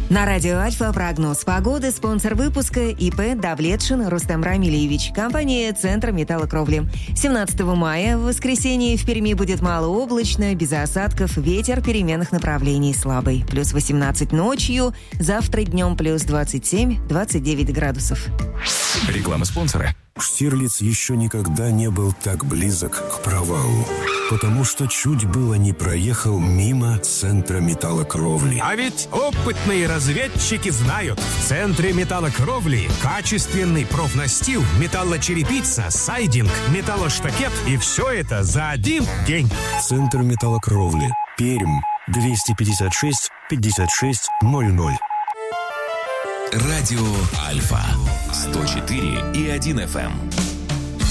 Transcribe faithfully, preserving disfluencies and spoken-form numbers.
На радио Альфа прогноз погоды, спонсор выпуска ИП Давлетшин Рустем Рамильевич, компания «Центр металлокровли». семнадцатого мая в воскресенье в Перми будет малооблачно, без осадков, ветер переменных направлений слабый. Плюс восемнадцать ночью, завтра днем плюс двадцать семь - двадцать девять градусов. Реклама спонсора. Штирлиц еще никогда не был так близок к провалу, потому что чуть было не проехал мимо Центра металлокровли. А ведь опытные разведчики знают, в Центре металлокровли качественный профнастил, металлочерепица, сайдинг, металлоштакет, и все это за один день. Центр металлокровли. Пермь. двести пятьдесят шесть пятьдесят шесть ноль ноль. Радио Альфа. сто четыре и один эф эм.